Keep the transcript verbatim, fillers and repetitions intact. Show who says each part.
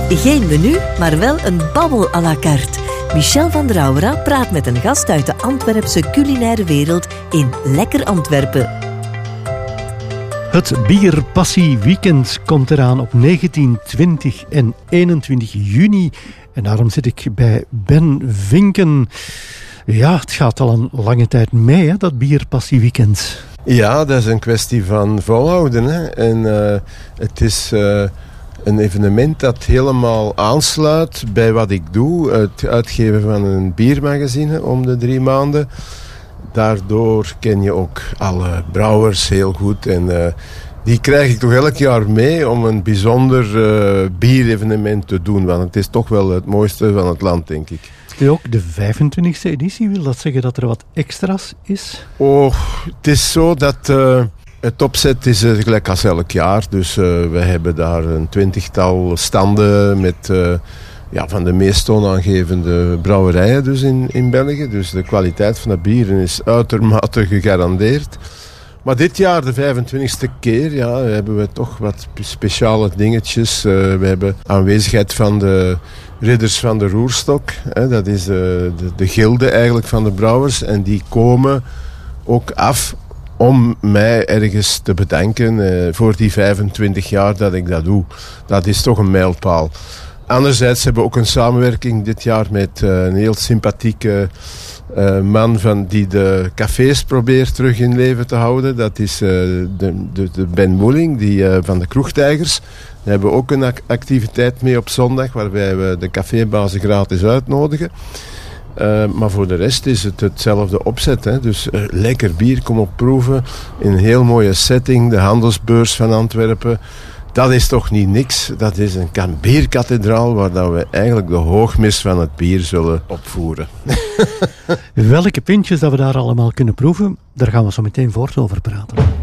Speaker 1: Geen menu, maar wel een babbel à la carte. Michel van der Auwera praat met een gast uit de Antwerpse culinaire wereld in Lekker Antwerpen.
Speaker 2: Het Bierpassie-weekend komt eraan op negentien, twintig en eenentwintig juni. En daarom zit ik bij Ben Vinken. Ja, het gaat al een lange tijd mee, hè, dat Bierpassie-weekend.
Speaker 3: Ja, dat is een kwestie van volhouden. Hè. En uh, het is uh, een evenement dat helemaal aansluit bij wat ik doe. Het uitgeven van een biermagazine om de drie maanden. Daardoor ken je ook alle brouwers heel goed. En uh, die krijg ik toch elk jaar mee om een bijzonder uh, bierevenement te doen. Want het is toch wel het mooiste van het land, denk ik.
Speaker 2: Ook de vijfentwintigste editie, wil dat zeggen dat er wat extra's is?
Speaker 3: Oh, het is zo dat uh, het opzet is uh, gelijk als elk jaar. Dus uh, we hebben daar een twintigtal standen met uh, ja, van de meest toonaangevende brouwerijen dus in, in België. Dus de kwaliteit van de bieren is uitermate gegarandeerd. Maar dit jaar, de vijfentwintigste keer, ja, hebben we toch wat speciale dingetjes. Uh, we hebben aanwezigheid van de Ridders van de Roerstok. Hè, dat is uh, de, de gilde eigenlijk van de brouwers. En die komen ook af om mij ergens te bedanken uh, voor die vijfentwintig jaar dat ik dat doe. Dat is toch een mijlpaal. Anderzijds hebben we ook een samenwerking dit jaar met uh, een heel sympathieke uh, man van die de cafés probeert terug in leven te houden. Dat is uh, de, de, de Ben Moeling die, uh, van de Kroegtijgers. Daar hebben we ook een activiteit mee op zondag waarbij we de cafébazen gratis uitnodigen. Uh, maar voor de rest is het hetzelfde opzet. Hè. Dus uh, lekker bier, kom op proeven. In een heel mooie setting, de handelsbeurs van Antwerpen. Dat is toch niet niks. Dat is een bierkathedraal waar dat we eigenlijk de hoogmis van het bier zullen opvoeren.
Speaker 2: Welke pintjes dat we daar allemaal kunnen proeven, daar gaan we zo meteen voort over praten.